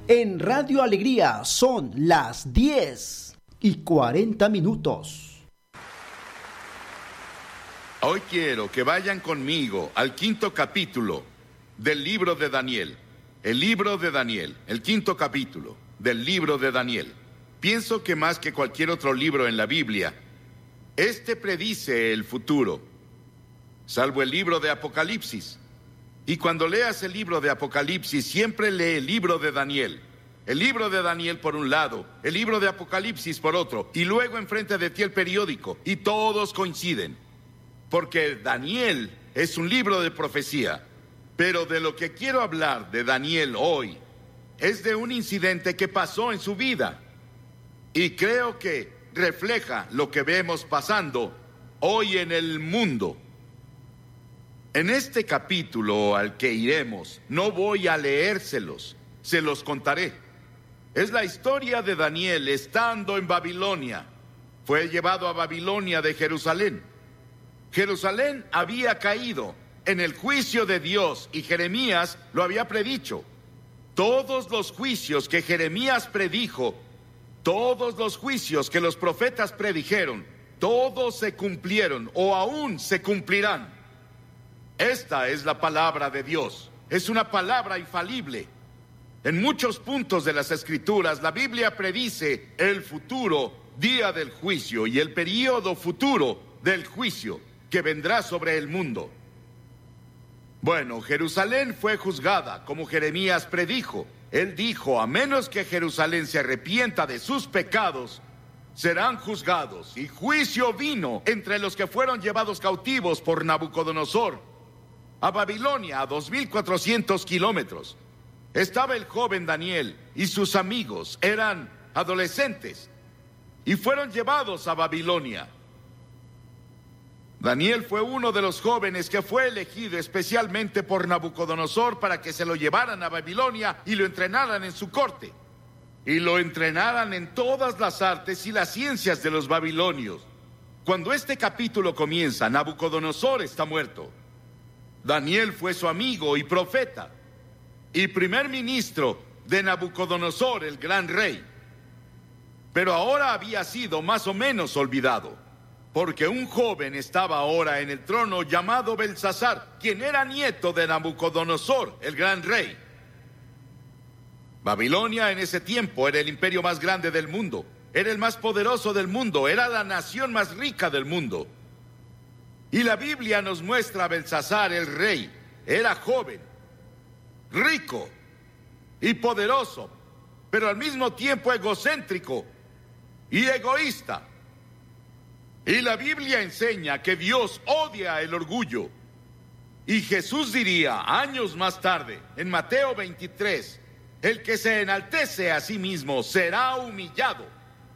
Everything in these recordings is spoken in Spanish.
En Radio Alegría son las 10:40. Hoy quiero que vayan conmigo al 5º capítulo del libro de Daniel. El libro de Daniel, el 5º capítulo del libro de Daniel. Pienso que más que cualquier otro libro en la Biblia, este predice el futuro, salvo el libro de Apocalipsis. Y cuando leas el libro de Apocalipsis, siempre lee el libro de Daniel. El libro de Daniel por un lado, el libro de Apocalipsis por otro, y luego enfrente de ti el periódico, y todos coinciden. Porque Daniel es un libro de profecía. Pero de lo que quiero hablar de Daniel hoy es de un incidente que pasó en su vida. Y creo que refleja lo que vemos pasando hoy en el mundo. En este capítulo al que iremos, no voy a leérselos, se los contaré. Es la historia de Daniel estando en Babilonia. Fue llevado a Babilonia de Jerusalén. Jerusalén había caído en el juicio de Dios y Jeremías lo había predicho. Todos los juicios que Jeremías predijo, todos los juicios que los profetas predijeron, todos se cumplieron o aún se cumplirán. Esta es la palabra de Dios. Es una palabra infalible. En muchos puntos de las Escrituras, la Biblia predice el futuro día del juicio y el período futuro del juicio que vendrá sobre el mundo. Bueno, Jerusalén fue juzgada, como Jeremías predijo. Él dijo, a menos que Jerusalén se arrepienta de sus pecados, serán juzgados. Y juicio vino entre los que fueron llevados cautivos por Nabucodonosor a Babilonia, a 2,400 kilómetros. Estaba el joven Daniel y sus amigos, eran adolescentes, y fueron llevados a Babilonia. Daniel fue uno de los jóvenes que fue elegido especialmente por Nabucodonosor para que se lo llevaran a Babilonia y lo entrenaran en su corte. Y lo entrenaran en todas las artes y las ciencias de los babilonios. Cuando este capítulo comienza, Nabucodonosor está muerto. Daniel fue su amigo y profeta, y primer ministro de Nabucodonosor, el gran rey. Pero ahora había sido más o menos olvidado, porque un joven estaba ahora en el trono llamado Belsasar, quien era nieto de Nabucodonosor, el gran rey. Babilonia en ese tiempo era el imperio más grande del mundo, era el más poderoso del mundo, era la nación más rica del mundo. Y la Biblia nos muestra a Belsasar, el rey. Era joven, rico y poderoso, pero al mismo tiempo egocéntrico y egoísta. Y la Biblia enseña que Dios odia el orgullo. Y Jesús diría años más tarde, en Mateo 23, el que se enaltece a sí mismo será humillado.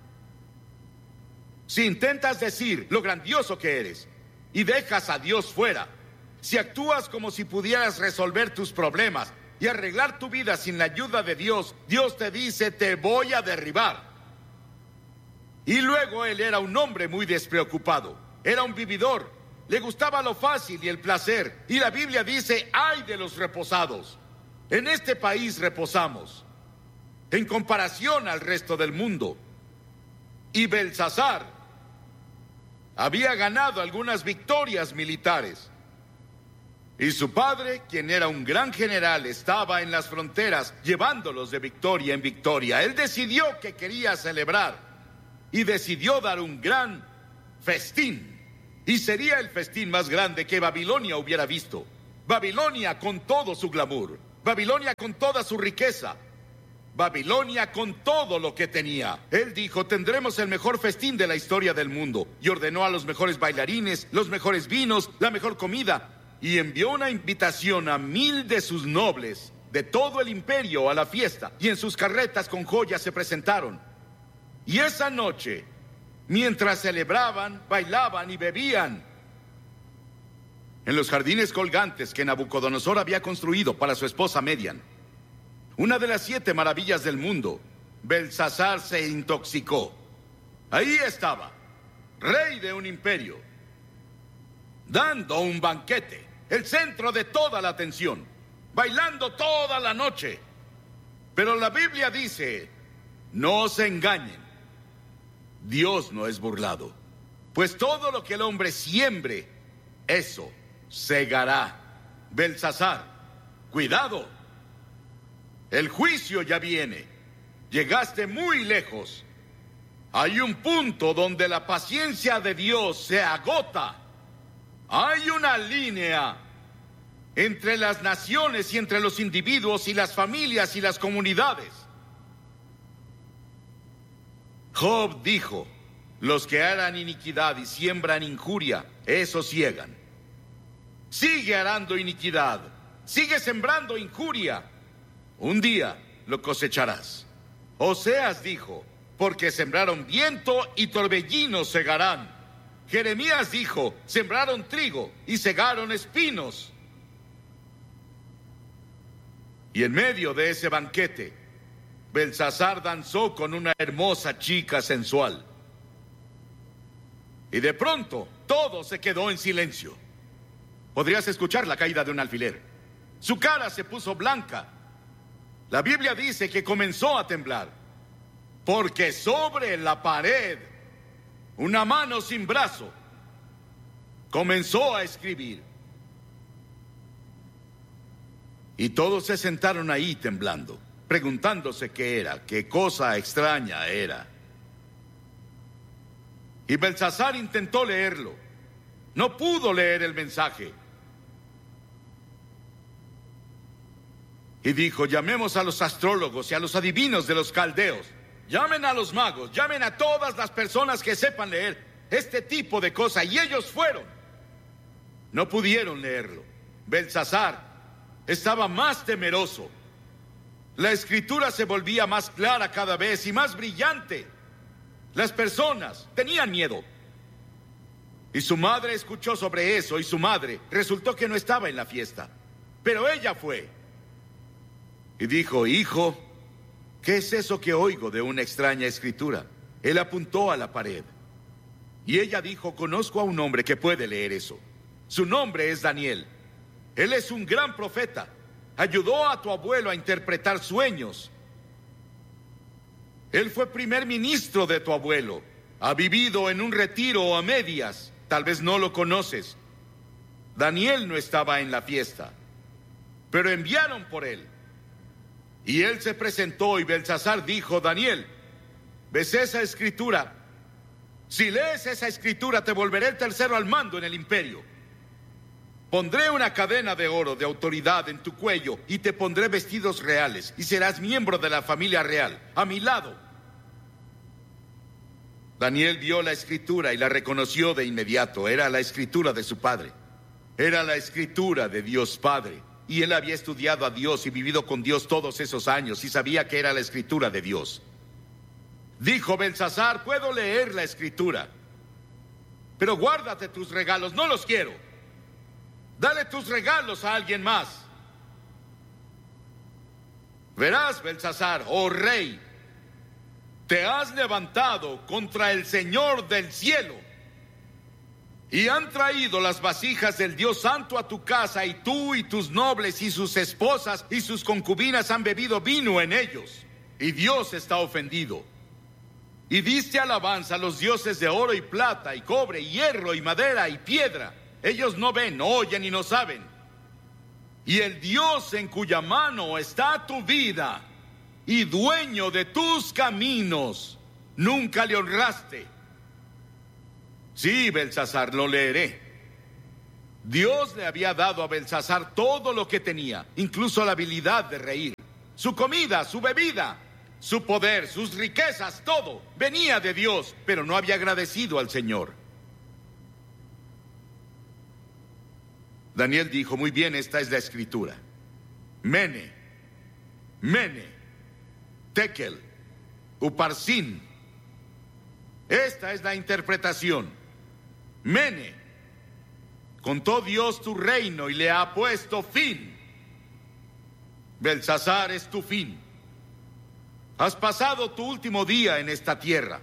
Si intentas decir lo grandioso que eres y dejas a Dios fuera, si actúas como si pudieras resolver tus problemas y arreglar tu vida sin la ayuda de Dios, Dios te dice, te voy a derribar. Y luego él era un hombre muy despreocupado, era un vividor, le gustaba lo fácil y el placer. Y la Biblia dice, ay de los reposados. En este país reposamos, en comparación al resto del mundo. Y Belsasar había ganado algunas victorias militares. Y su padre, quien era un gran general, estaba en las fronteras llevándolos de victoria en victoria. Él decidió que quería celebrar y decidió dar un gran festín. Y sería el festín más grande que Babilonia hubiera visto. Babilonia con todo su glamour, Babilonia con toda su riqueza, Babilonia con todo lo que tenía. Él dijo, tendremos el mejor festín de la historia del mundo. Y ordenó a los mejores bailarines, los mejores vinos, la mejor comida. Y envió una invitación a 1,000 de sus nobles de todo el imperio a la fiesta. Y en sus carretas con joyas se presentaron. Y esa noche, mientras celebraban, bailaban y bebían en los jardines colgantes que Nabucodonosor había construido para su esposa Median, una de las 7 maravillas del mundo, Belsasar se intoxicó. Ahí estaba, rey de un imperio, dando un banquete, el centro de toda la atención, bailando toda la noche. Pero la Biblia dice, no se engañen. Dios no es burlado. Pues todo lo que el hombre siembre, eso segará. Belsasar, cuidado. El juicio ya viene. Llegaste muy lejos. Hay un punto donde la paciencia de Dios se agota. Hay una línea entre las naciones y entre los individuos y las familias y las comunidades. Job dijo, los que harán iniquidad y siembran injuria, esos ciegan. Sigue arando iniquidad, sigue sembrando injuria. Un día lo cosecharás. Oseas dijo, porque sembraron viento y torbellinos segarán. Jeremías dijo, sembraron trigo y segaron espinos. Y en medio de ese banquete, Belsasar danzó con una hermosa chica sensual. Y de pronto, todo se quedó en silencio. Podrías escuchar la caída de un alfiler. Su cara se puso blanca. La Biblia dice que comenzó a temblar, porque sobre la pared, una mano sin brazo comenzó a escribir. Y todos se sentaron ahí temblando, preguntándose qué era, qué cosa extraña era. Y Belsasar intentó leerlo. No pudo leer el mensaje. Y dijo, llamemos a los astrólogos y a los adivinos de los caldeos. Llamen a los magos, llamen a todas las personas que sepan leer este tipo de cosas. Y ellos fueron. No pudieron leerlo. Belsasar estaba más temeroso. La escritura se volvía más clara cada vez y más brillante. Las personas tenían miedo. Y su madre escuchó sobre eso y su madre resultó que no estaba en la fiesta. Pero ella fue. Y dijo, hijo, ¿qué es eso que oigo de una extraña escritura? Él apuntó a la pared. Y ella dijo, conozco a un hombre que puede leer eso. Su nombre es Daniel. Él es un gran profeta. Ayudó a tu abuelo a interpretar sueños. Él fue primer ministro de tu abuelo. Ha vivido en un retiro a medias. Tal vez no lo conoces. Daniel no estaba en la fiesta, pero enviaron por él. Y él se presentó y Belsasar dijo, Daniel, ¿ves esa escritura? Si lees esa escritura te volveré el tercero al mando en el imperio. Pondré una cadena de oro de autoridad en tu cuello y te pondré vestidos reales y serás miembro de la familia real, a mi lado. Daniel vio la escritura y la reconoció de inmediato. Era la escritura de su padre. Era la escritura de Dios Padre. Y él había estudiado a Dios y vivido con Dios todos esos años y sabía que era la escritura de Dios. Dijo Belsasar, puedo leer la escritura, pero guárdate tus regalos, no los quiero. Dale tus regalos a alguien más. Verás, Belsasar, oh rey, te has levantado contra el Señor del cielo y han traído las vasijas del Dios Santo a tu casa y tú y tus nobles y sus esposas y sus concubinas han bebido vino en ellos y Dios está ofendido. Y diste alabanza a los dioses de oro y plata y cobre y hierro y madera y piedra. Ellos no ven, no oyen y no saben. Y el Dios en cuya mano está tu vida y dueño de tus caminos, nunca le honraste. Sí, Belsasar, lo leeré. Dios le había dado a Belsasar todo lo que tenía, incluso la habilidad de reír. Su comida, su bebida, su poder, sus riquezas, todo venía de Dios, pero no había agradecido al Señor. Daniel dijo, muy bien, esta es la escritura. Mene, Tekel, Uparsin. Esta es la interpretación. Mene, contó Dios tu reino y le ha puesto fin. Belsasar es tu fin. Has pasado tu último día en esta tierra.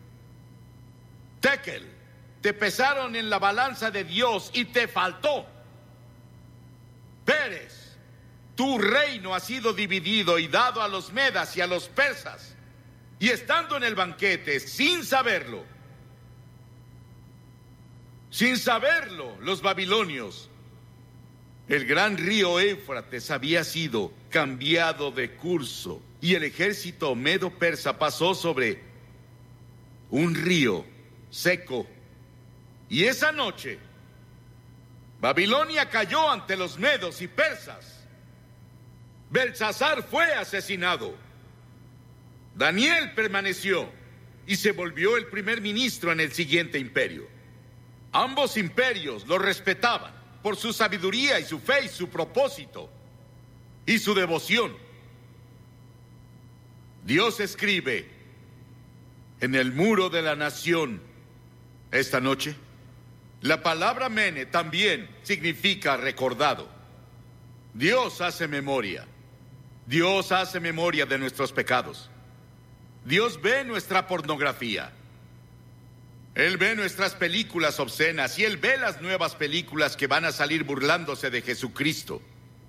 Tekel, te pesaron en la balanza de Dios y te faltó. Pérez, tu reino ha sido dividido y dado a los medas y a los persas. Y estando en el banquete, sin saberlo, los babilonios, el gran río Éufrates había sido cambiado de curso y el ejército medo-persa pasó sobre un río seco. Y esa noche, Babilonia cayó ante los medos y persas. Belsasar fue asesinado. Daniel permaneció y se volvió el primer ministro en el siguiente imperio. Ambos imperios lo respetaban por su sabiduría y su fe y su propósito y su devoción. Dios escribe en el muro de la nación esta noche. La palabra mene también significa recordado. Dios hace memoria. Dios hace memoria de nuestros pecados. Dios ve nuestra pornografía. Él ve nuestras películas obscenas y Él ve las nuevas películas que van a salir burlándose de Jesucristo.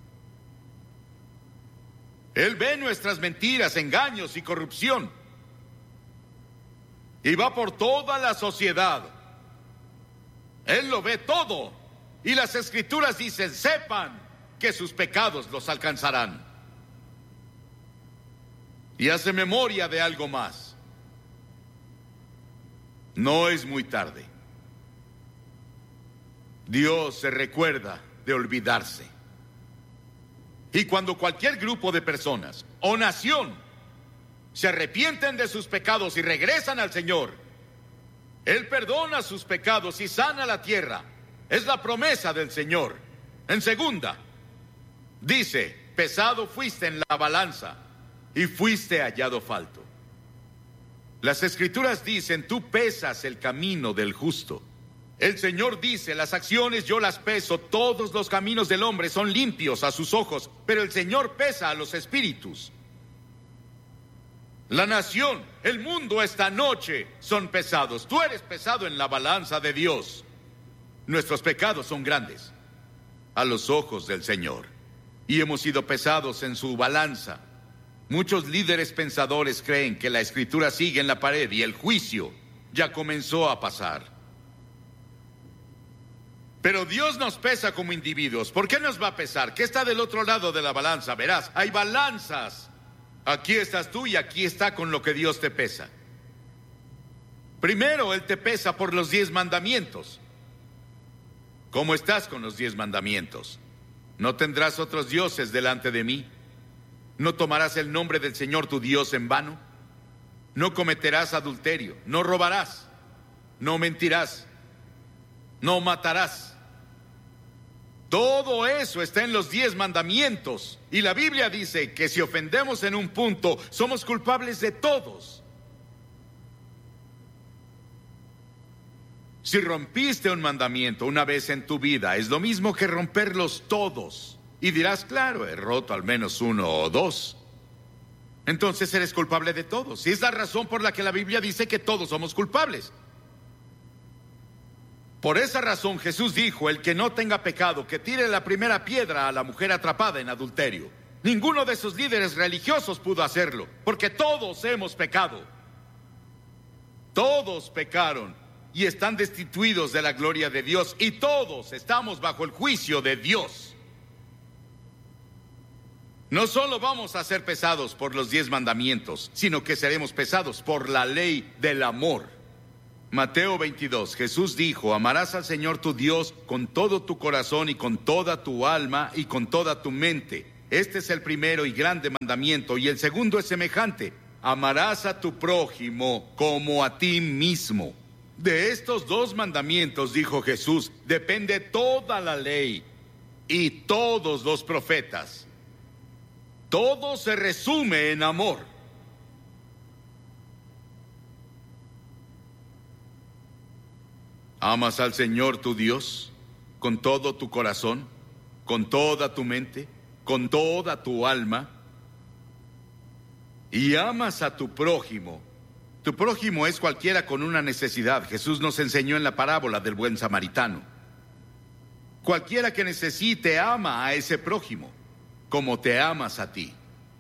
Él ve nuestras mentiras, engaños y corrupción. Y va por toda la sociedad. Él lo ve todo. Y las Escrituras dicen, sepan que sus pecados los alcanzarán. Y hace memoria de algo más. No es muy tarde. Dios se recuerda de olvidarse. Y cuando cualquier grupo de personas o nación se arrepienten de sus pecados y regresan al Señor, Él perdona sus pecados y sana la tierra. Es la promesa del Señor. En segunda, dice, pesado fuiste en la balanza y fuiste hallado falto. Las Escrituras dicen, tú pesas el camino del justo. El Señor dice, las acciones yo las peso, todos los caminos del hombre son limpios a sus ojos, pero el Señor pesa a los espíritus. La nación, el mundo esta noche son pesados. Tú eres pesado en la balanza de Dios. Nuestros pecados son grandes a los ojos del Señor y hemos sido pesados en su balanza. Muchos líderes pensadores creen que la Escritura sigue en la pared y el juicio ya comenzó a pasar. Pero Dios nos pesa como individuos. ¿Por qué nos va a pesar? ¿Qué está del otro lado de la balanza? Verás, hay balanzas. Aquí estás tú y aquí está con lo que Dios te pesa. Primero, Él te pesa por los 10 mandamientos. ¿Cómo estás con los 10 mandamientos? No tendrás otros dioses delante de mí. No tomarás el nombre del Señor tu Dios en vano. No cometerás adulterio. No robarás. No mentirás. No matarás. Todo eso está en los 10 mandamientos. Y la Biblia dice que si ofendemos en un punto, somos culpables de todos. Si rompiste un mandamiento una vez en tu vida, es lo mismo que romperlos todos. Y dirás, claro, he roto al menos 1 o 2. Entonces eres culpable de todos. Y es la razón por la que la Biblia dice que todos somos culpables. Por esa razón Jesús dijo, el que no tenga pecado, que tire la primera piedra a la mujer atrapada en adulterio. Ninguno de esos líderes religiosos pudo hacerlo, porque todos hemos pecado. Todos pecaron y están destituidos de la gloria de Dios, y todos estamos bajo el juicio de Dios. No solo vamos a ser pesados por los 10 mandamientos, sino que seremos pesados por la ley del amor. Mateo 22, Jesús dijo, amarás al Señor tu Dios con todo tu corazón y con toda tu alma y con toda tu mente. Este es el primero y grande mandamiento, y el segundo es semejante. Amarás a tu prójimo como a ti mismo. De estos 2 mandamientos, dijo Jesús, depende toda la ley y todos los profetas. Todo se resume en amor. ¿Amas al Señor tu Dios con todo tu corazón, con toda tu mente, con toda tu alma? Y amas a tu prójimo. Tu prójimo es cualquiera con una necesidad. Jesús nos enseñó en la parábola del buen samaritano. Cualquiera que necesite ama a ese prójimo. como te amas a ti.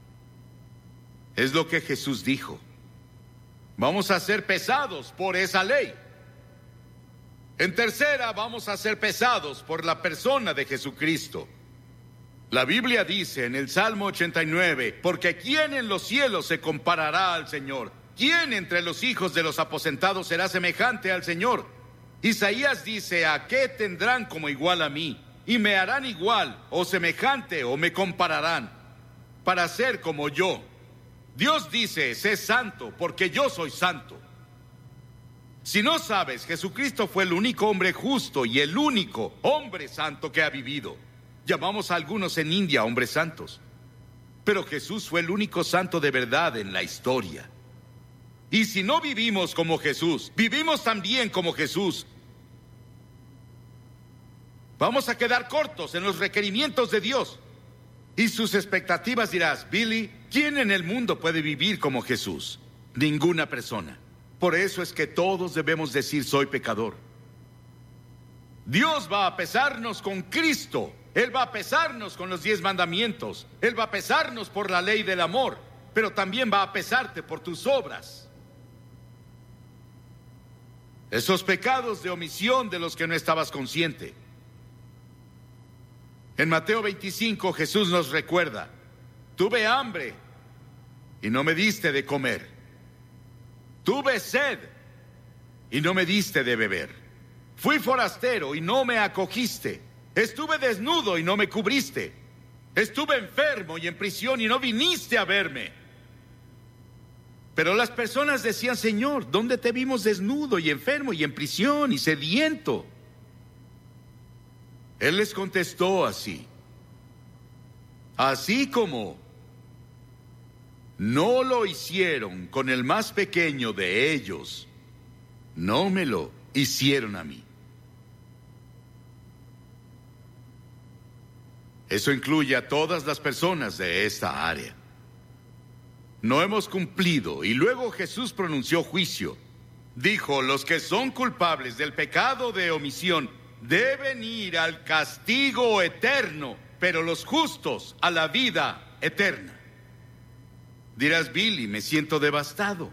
Es lo que Jesús dijo. Vamos a ser pesados por esa ley. En tercera, vamos a ser pesados por la persona de Jesucristo. La Biblia dice en el Salmo 89, porque ¿quién en los cielos se comparará al Señor? ¿Quién entre los hijos de los aposentados será semejante al Señor? Isaías dice, ¿a qué tendrán como igual a mí? Y me harán igual, o semejante, o me compararán, para ser como yo. Dios dice, sé santo, porque yo soy santo. Si no sabes, Jesucristo fue el único hombre justo y el único hombre santo que ha vivido. Llamamos a algunos en India hombres santos, pero Jesús fue el único santo de verdad en la historia. Y si no vivimos como Jesús, vivimos también como Jesús, vamos a quedar cortos en los requerimientos de Dios. Y sus expectativas dirás, Billy, ¿quién en el mundo puede vivir como Jesús? Ninguna persona. Por eso es que todos debemos decir, soy pecador. Dios va a pesarnos con Cristo. Él va a pesarnos con los 10 mandamientos. Él va a pesarnos por la ley del amor, pero también va a pesarte por tus obras. Esos pecados de omisión de los que no estabas consciente. En Mateo 25 Jesús nos recuerda, tuve hambre y no me diste de comer. Tuve sed y no me diste de beber. Fui forastero y no me acogiste. Estuve desnudo y no me cubriste. Estuve enfermo y en prisión y no viniste a verme. Pero las personas decían, Señor, ¿dónde te vimos desnudo y enfermo y en prisión y sediento? Él les contestó así: así como no lo hicieron con el más pequeño de ellos, no me lo hicieron a mí. Eso incluye a todas las personas de esta área. No hemos cumplido, y luego Jesús pronunció juicio. Dijo, los que son culpables del pecado de omisión deben ir al castigo eterno, pero los justos a la vida eterna. Dirás, Billy, me siento devastado.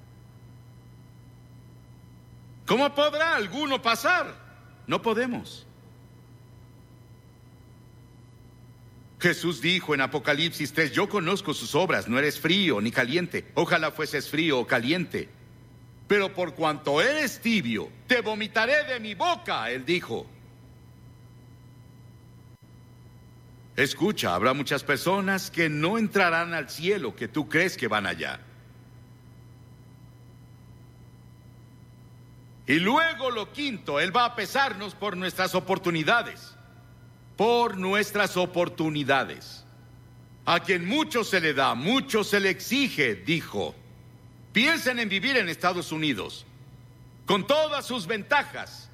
¿Cómo podrá alguno pasar? No podemos. Jesús dijo en Apocalipsis 3, yo conozco sus obras, no eres frío ni caliente. Ojalá fueses frío o caliente. Pero por cuanto eres tibio, te vomitaré de mi boca, él dijo. Escucha, habrá muchas personas que no entrarán al cielo que tú crees que van allá. Y luego lo quinto, él va a pesarnos por nuestras oportunidades. Por nuestras oportunidades. A quien mucho se le da, mucho se le exige, dijo. Piensen en vivir en Estados Unidos, con todas sus ventajas.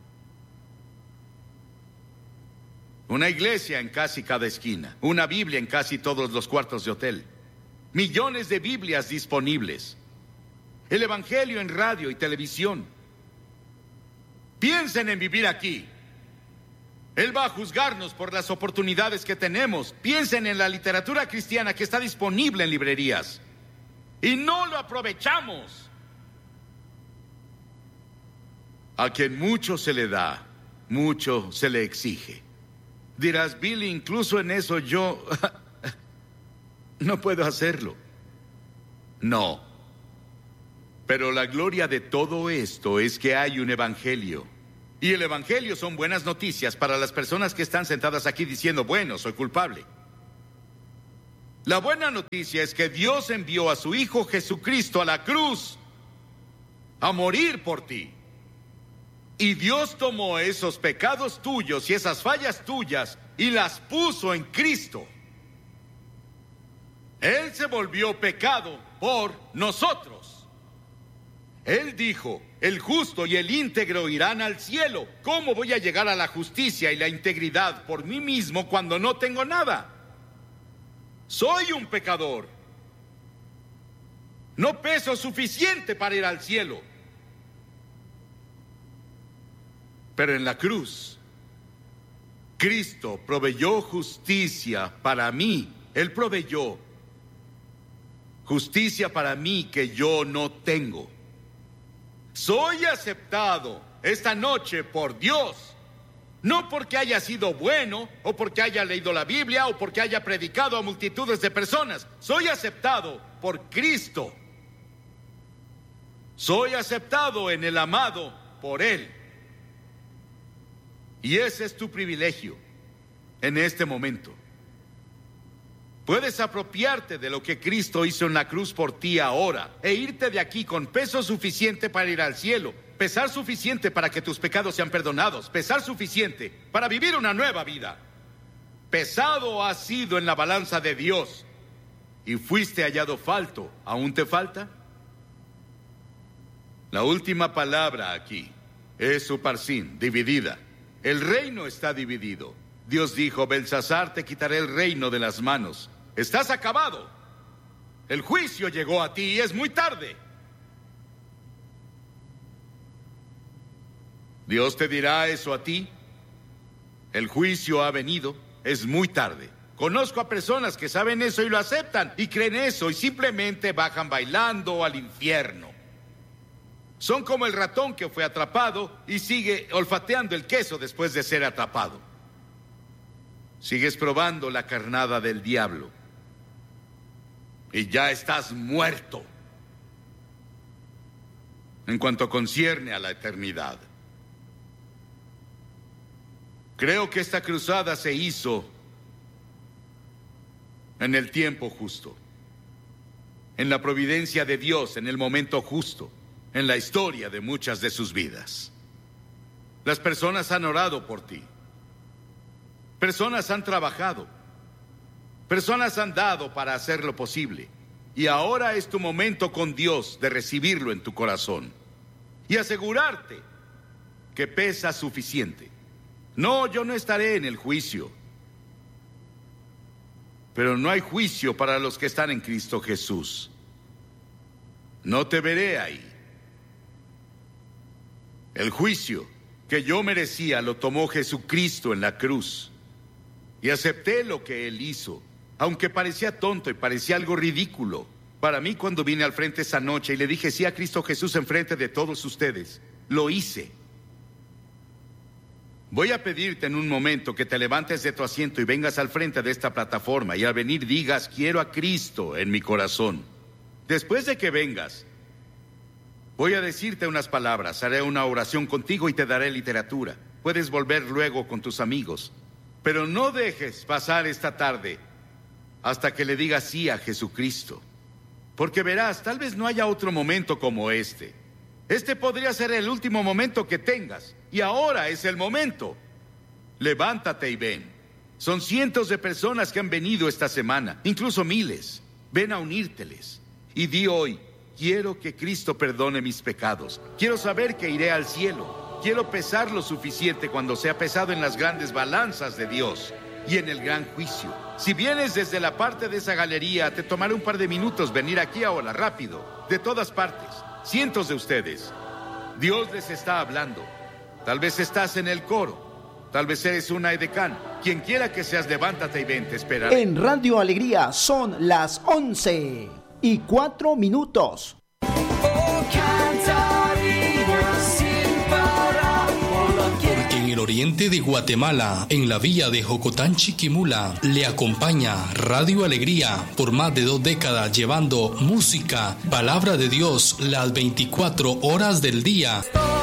Una iglesia en casi cada esquina, una Biblia en casi todos los cuartos de hotel, millones de Biblias disponibles, el Evangelio en radio y televisión. Piensen en vivir aquí. Él va a juzgarnos por las oportunidades que tenemos. Piensen en la literatura cristiana que está disponible en librerías y no lo aprovechamos. A quien mucho se le da, mucho se le exige. Dirás, Billy, incluso en eso yo no puedo hacerlo. No. Pero la gloria de todo esto es que hay un evangelio. Y el evangelio son buenas noticias para las personas que están sentadas aquí diciendo, bueno, soy culpable. La buena noticia es que Dios envió a su Hijo Jesucristo a la cruz a morir por ti. Y Dios tomó esos pecados tuyos y esas fallas tuyas y las puso en Cristo. Él se volvió pecado por nosotros. Él dijo, el justo y el íntegro irán al cielo. ¿Cómo voy a llegar a la justicia y la integridad por mí mismo cuando no tengo nada? Soy un pecador. No peso suficiente para ir al cielo. Pero en la cruz, Cristo proveyó justicia para mí. Él proveyó justicia para mí que yo no tengo. Soy aceptado esta noche por Dios. No porque haya sido bueno, o porque haya leído la Biblia, o porque haya predicado a multitudes de personas. Soy aceptado por Cristo. Soy aceptado en el amado por Él. Y ese es tu privilegio en este momento. Puedes apropiarte de lo que Cristo hizo en la cruz por ti ahora e irte de aquí con peso suficiente para ir al cielo, pesar suficiente para que tus pecados sean perdonados, pesar suficiente para vivir una nueva vida. Pesado has sido en la balanza de Dios y fuiste hallado falto. ¿Aún te falta? La última palabra aquí es Uparsin, dividida. El reino está dividido. Dios dijo: Belsasar, te quitaré el reino de las manos. Estás acabado. El juicio llegó a ti y es muy tarde. Dios te dirá eso a ti. El juicio ha venido, es muy tarde. Conozco a personas que saben eso y lo aceptan y creen eso y simplemente bajan bailando al infierno. Son como el ratón que fue atrapado y sigue olfateando el queso después de ser atrapado. Sigues probando la carnada del diablo y ya estás muerto en cuanto concierne a la eternidad. Creo que esta cruzada se hizo en el tiempo justo, en la providencia de Dios, en el momento justo, en la historia de muchas de sus vidas. Las personas han orado por ti. Personas han trabajado. Personas han dado para hacerlo posible. Y ahora es tu momento con Dios de recibirlo en tu corazón y asegurarte que pesa suficiente. No, yo no estaré en el juicio. Pero no hay juicio para los que están en Cristo Jesús. No te veré ahí. El juicio que yo merecía lo tomó Jesucristo en la cruz. Y acepté lo que Él hizo, aunque parecía tonto y parecía algo ridículo. Para mí, cuando vine al frente esa noche y le dije sí a Cristo Jesús en frente de todos ustedes, lo hice. Voy a pedirte en un momento que te levantes de tu asiento y vengas al frente de esta plataforma y al venir digas: quiero a Cristo en mi corazón. Después de que vengas, voy a decirte unas palabras, haré una oración contigo y te daré literatura. Puedes volver luego con tus amigos, pero no dejes pasar esta tarde hasta que le digas sí a Jesucristo. Porque verás, tal vez no haya otro momento como este. Este podría ser el último momento que tengas, y ahora es el momento. Levántate y ven. Son cientos de personas que han venido esta semana, incluso miles. Ven a unírteles. Y di hoy: quiero que Cristo perdone mis pecados. Quiero saber que iré al cielo. Quiero pesar lo suficiente cuando sea pesado en las grandes balanzas de Dios y en el gran juicio. Si vienes desde la parte de esa galería, te tomará un par de minutos venir aquí ahora, rápido, de todas partes. Cientos de ustedes. Dios les está hablando. Tal vez estás en el coro. Tal vez eres una edecán. Quien quiera que seas, levántate y ven, te esperaré. En Radio Alegría son las 11:04. En el oriente de Guatemala, en la villa de Jocotán, Chiquimula, le acompaña Radio Alegría por más de 2 décadas, llevando música, palabra de Dios, las 24 horas del día.